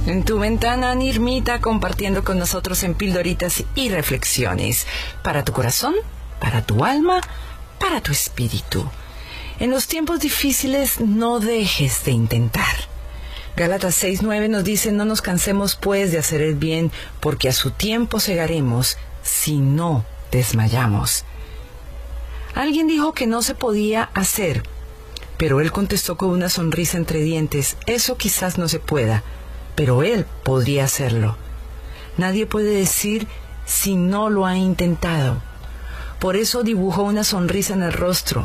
En tu ventana, Nirmita, compartiendo con nosotros en pildoritas y reflexiones. Para tu corazón, para tu alma, para tu espíritu. En los tiempos difíciles, no dejes de intentar. Gálatas 6:9 nos dice: no nos cansemos pues de hacer el bien, porque a su tiempo segaremos si no desmayamos. Alguien dijo que no se podía hacer, pero él contestó con una sonrisa entre dientes: eso quizás no se pueda, pero él podría hacerlo. Nadie puede decir si no lo ha intentado. Por eso dibujó una sonrisa en el rostro.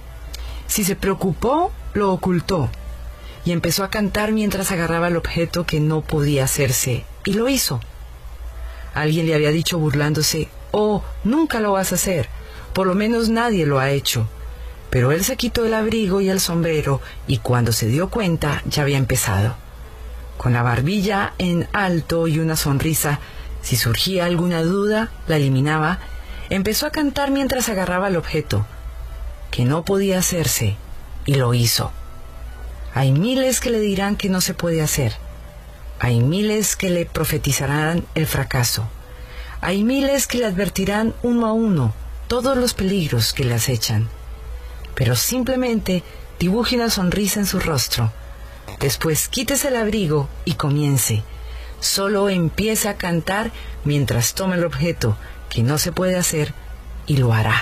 Si se preocupó, lo ocultó, y empezó a cantar mientras agarraba el objeto que no podía hacerse, y lo hizo. Alguien le había dicho burlándose: oh, nunca lo vas a hacer, por lo menos nadie lo ha hecho. Pero él se quitó el abrigo y el sombrero, y cuando se dio cuenta ya había empezado. Con la barbilla en alto y una sonrisa, si surgía alguna duda, la eliminaba. Empezó a cantar mientras agarraba el objeto, que no podía hacerse, y lo hizo. Hay miles que le dirán que no se puede hacer. Hay miles que le profetizarán el fracaso. Hay miles que le advertirán uno a uno todos los peligros que le acechan. Pero simplemente dibuje una sonrisa en su rostro. Después quítese el abrigo y comience. Solo empiece a cantar mientras toma el objeto que no se puede hacer, y lo hará.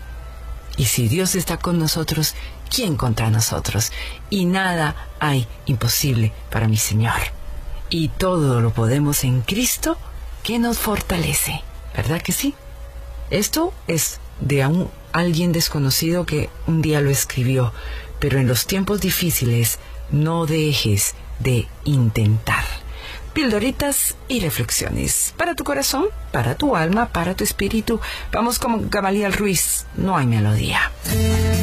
Y si Dios está con nosotros, ¿quién contra nosotros? Y nada hay imposible para mi Señor. Y todo lo podemos en Cristo, que nos fortalece. ¿Verdad que sí? Esto es de alguien desconocido que un día lo escribió. Pero en los tiempos difíciles, no dejes de intentar. Pildoritas y reflexiones. Para tu corazón, para tu alma, para tu espíritu. Vamos con Gamaliel Ruiz. No hay melodía.